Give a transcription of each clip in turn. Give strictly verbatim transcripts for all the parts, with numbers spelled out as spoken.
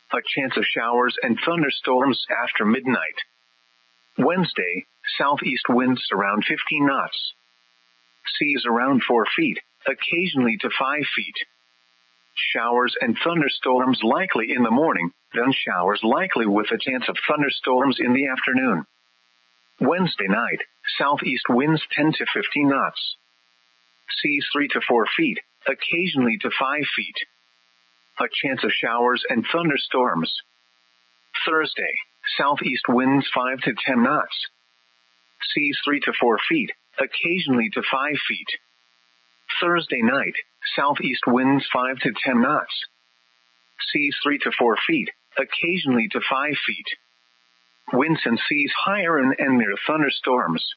A chance of showers and thunderstorms after midnight. Wednesday, southeast winds around fifteen knots. Seas around four feet, occasionally to five feet. Showers and thunderstorms likely in the morning, then showers likely with a chance of thunderstorms in the afternoon. Wednesday night, southeast winds ten to fifteen knots. Seas three to four feet, occasionally to five feet. A chance of showers and thunderstorms. Thursday, southeast winds five to ten knots. Seas three to four feet, occasionally to five feet. Thursday night, southeast winds five to ten knots. Seas three to four feet, occasionally to five feet. Winds and seas higher and, and near thunderstorms.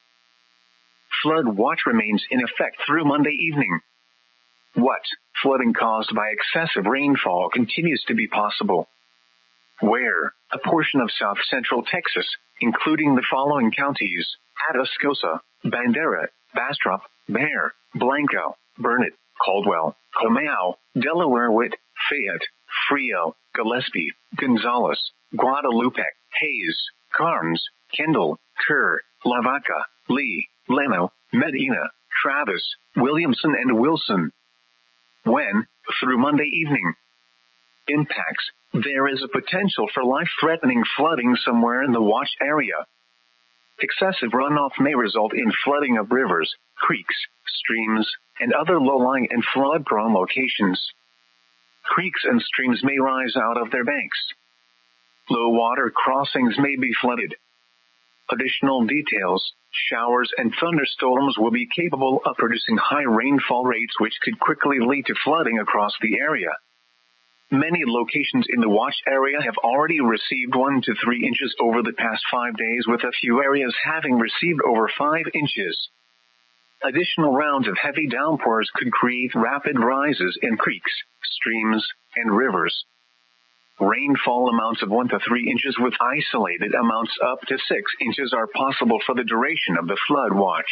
Flood watch remains in effect through Monday evening. What? Flooding caused by excessive rainfall continues to be possible. Where? A portion of south central Texas, including the following counties: Atascosa, Bandera, Bastrop, Bexar, Blanco, Burnet, Caldwell, Comau, Delaware, Witt, Fayette, Frio, Gillespie, Gonzales, Guadalupe, Hayes, Carnes, Kendall, Kerr, Lavaca, Lee, Leno, Medina, Travis, Williamson and Wilson. When? Through Monday evening. Impacts. There is a potential for life-threatening flooding somewhere in the watch area. Excessive runoff may result in flooding of rivers, creeks, streams, and other low-lying and flood-prone locations. Creeks and streams may rise out of their banks. Low-water crossings may be flooded. Additional details: showers and thunderstorms will be capable of producing high rainfall rates which could quickly lead to flooding across the area. Many locations in the watch area have already received one to three inches over the past five days, with a few areas having received over five inches. Additional rounds of heavy downpours could create rapid rises in creeks, streams, and rivers. Rainfall amounts of one to three inches with isolated amounts up to six inches are possible for the duration of the flood watch.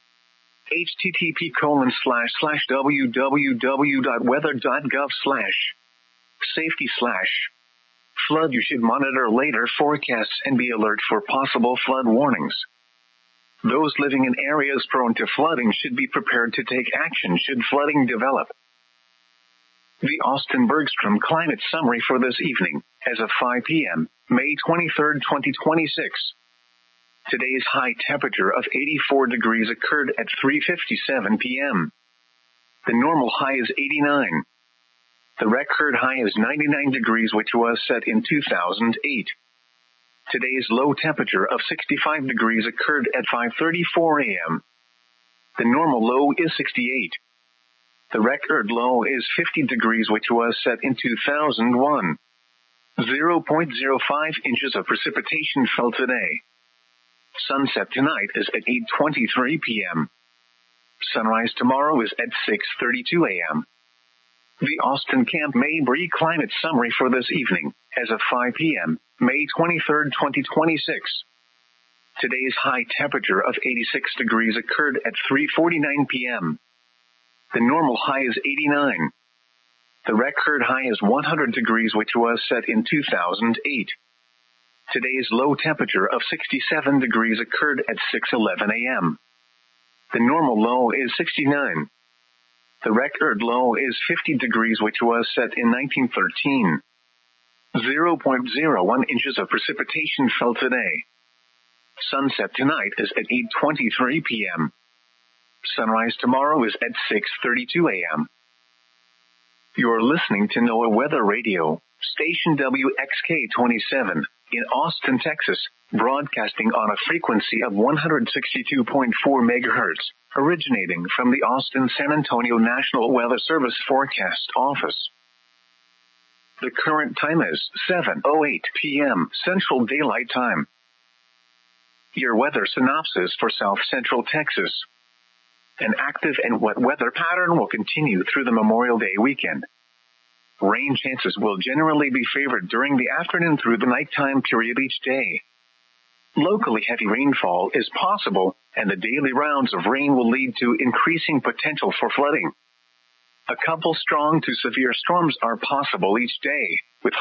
http colon slash slash www.weather.gov slash safety slash flood. You should monitor later forecasts and be alert for possible flood warnings. Those living in areas prone to flooding should be prepared to take action should flooding develop. The Austin Bergstrom Climate Summary for this evening, as of five p.m., May twenty-third, twenty twenty-six. Today's high temperature of eighty-four degrees occurred at three fifty-seven p.m. The normal high is eighty-nine. The record high is ninety-nine degrees, which was set in two thousand eight. Today's low temperature of sixty-five degrees occurred at five thirty-four a.m. The normal low is sixty-eight. The record low is fifty degrees, which was set in two thousand one. zero point zero five inches of precipitation fell today. Sunset tonight is at eight twenty-three p.m. Sunrise tomorrow is at six thirty-two a.m. The Austin Camp Mabry Climate Summary for this evening, as of five p.m., May twenty-third, twenty twenty-six. Today's high temperature of eighty-six degrees occurred at three forty-nine p.m. The normal high is eighty-nine. The record high is one hundred degrees, which was set in two thousand eight. Today's low temperature of sixty-seven degrees occurred at six eleven a.m. The normal low is sixty-nine. The record low is fifty degrees, which was set in nineteen thirteen. zero point zero one inches of precipitation fell today. Sunset tonight is at eight twenty-three p.m. Sunrise tomorrow is at six thirty-two a.m. You're listening to NOAA Weather Radio, station W X K twenty-seven, in Austin, Texas, broadcasting on a frequency of one hundred sixty-two point four megahertz, originating from the Austin-San Antonio National Weather Service Forecast Office. The current time is seven oh eight p.m. Central Daylight Time. Your weather synopsis for South Central Texas. An active and wet weather pattern will continue through the Memorial Day weekend. Rain chances will generally be favored during the afternoon through the nighttime period each day. Locally heavy rainfall is possible, and the daily rounds of rain will lead to increasing potential for flooding. A couple strong to severe storms are possible each day, with